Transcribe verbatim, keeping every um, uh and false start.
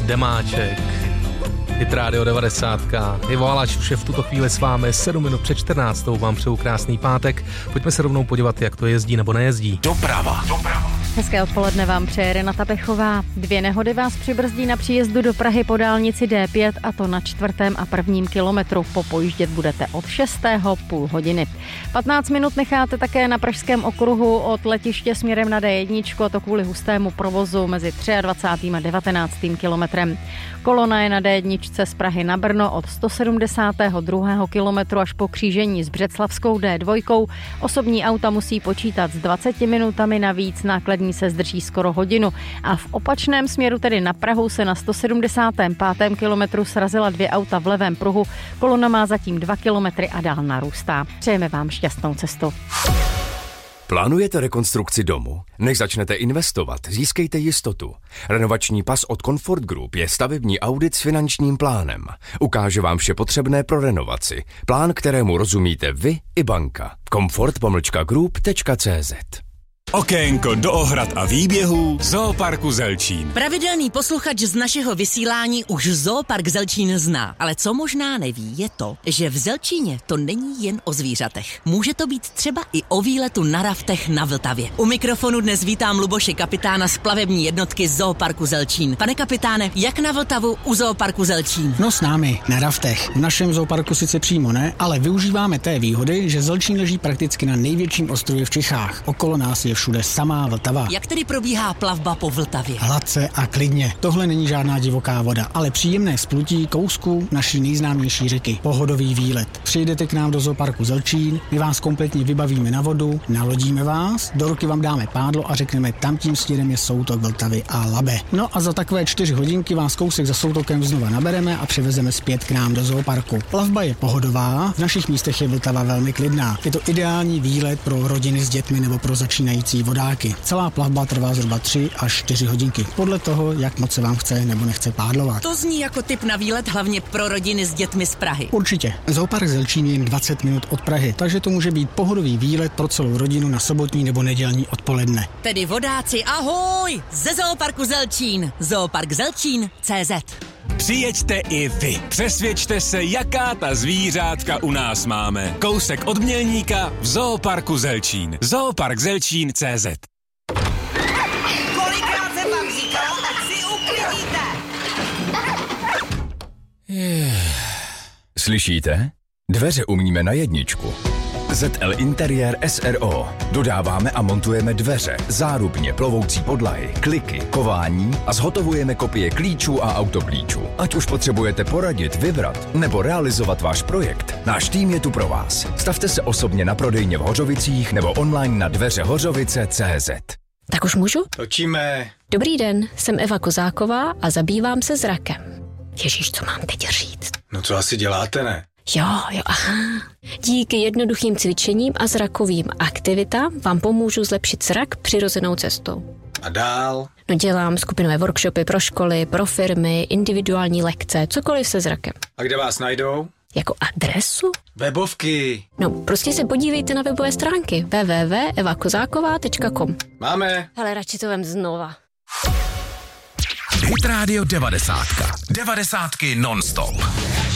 Demáček, Hit Radio devadesát. Ivo Alaš už je v tuto chvíli s vámi, sedm minut před čtrnáctou vám přeju krásný pátek. Pojďme se rovnou podívat, jak to jezdí nebo nejezdí. Doprava. Doprava. Hezké odpoledne vám přeje Renata Pechová. Dvě nehody vás přibrzdí na příjezdu do Prahy po dálnici D pět, a to na čtvrtém a prvním kilometru. Popojíždět budete od šestého půl hodiny. patnáct minut necháte také na pražském okruhu od letiště směrem na D jedna, a to kvůli hustému provozu mezi dvacátým třetím a devatenáctým kilometrem. Kolona je na D jedna z Prahy na Brno od sto sedmdesátého druhého kilometru až po křížení s Břeclavskou D dva. Osobní auta musí počítat s dvaceti minutami navíc, nákladní se zdrží skoro hodinu. A v opačném směru, tedy na Prahu, se na sto sedmdesátém pátém kilometru srazila dvě auta v levém pruhu. Kolona má zatím dva kilometry a dál narůstá. Přejeme vám šťastnou cestu. Plánujete rekonstrukci domu? Než začnete investovat, získejte jistotu. Renovační pas od Comfort Group je stavební audit s finančním plánem. Ukáže vám vše potřebné pro renovaci. Plán, kterému rozumíte vy i banka. comfort pomlčka group tečka cé zet. Okénko do ohrad a výběhů Zooparku Zelčín. Pravidelný posluchač z našeho vysílání už Zoopark Zelčín zná, ale co možná neví, je to, že v Zelčíně to není jen o zvířatech. Může to být třeba i o výletu na raftech na Vltavě. U mikrofonu dnes vítám Luboše, kapitána z plavební jednotky Zooparku Zelčín. Pane kapitáne, jak na Vltavu u Zooparku Zelčín? No s námi, na raftech. V našem zooparku sice přímo ne, ale využíváme té výhody, že Zelčín leží prakticky na největším ostrově v Čechách. Okolo nás je všude samá Vltava. Jak tedy probíhá plavba po Vltavě? Hladce a klidně. Tohle není žádná divoká voda, ale příjemné splutí kousku naší nejznámější řeky. Pohodový výlet. Přijdete k nám do Zooparku Zelčín, my vás kompletně vybavíme na vodu, nalodíme vás, do ruky vám dáme pádlo a řekneme, tam tím směrem je soutok Vltavy a Labe. No a za takové čtyři hodinky vás kousek za soutokem znova nabereme a přivezeme zpět k nám do zooparku. Plavba je pohodová, v našich místech je Vltava velmi klidná. Je to ideální výlet pro rodiny s dětmi nebo pro začínající vodáky. Celá plavba trvá zhruba tři až čtyři hodinky, podle toho, jak moc se vám chce nebo nechce pádlovat. To zní jako tip na výlet hlavně pro rodiny s dětmi z Prahy. Určitě. Zoopark Zelčín je jen dvacet minut od Prahy, takže to může být pohodový výlet pro celou rodinu na sobotní nebo nedělní odpoledne. Tedy vodáci, ahoj! Ze Zooparku Zelčín. Zoopark Zelčín tečka cé zet. Přijeďte i vy. Přesvědčte se, jaká ta zvířátka u nás máme. Kousek od Mělníka v Zooparku Zelčín. Zoopark Zelčín tečka cé zet. Kolikrát jsem vám říkal, tak si uklidíte. Slyšíte? Dveře umíme na jedničku. zet el Interiér es er ó. Dodáváme a montujeme dveře, zárubně, plovoucí podlahy, kliky, kování a zhotovujeme kopie klíčů a autoklíčů. Ať už potřebujete poradit, vybrat nebo realizovat váš projekt, náš tým je tu pro vás. Stavte se osobně na prodejně v Hořovicích nebo online na dveře hořovice tečka cé zet. Tak už můžu? Točíme. Dobrý den, jsem Eva Kozáková a zabývám se zrakem. Ježíš, co mám teď říct? No co asi děláte, ne? Jo, jo, aha. Díky jednoduchým cvičením a zrakovým aktivitám vám pomůžu zlepšit zrak přirozenou cestou. A dál? No dělám skupinové workshopy pro školy, pro firmy, individuální lekce, cokoliv se zrakem. A kde vás najdou? Jako adresu? Webovky. No, prostě se podívejte na webové stránky w w w tečka eva kozáková tečka com. Máme. Hele, radši to vem znova. Hit Radio devadesát. Devadesátky non-stop.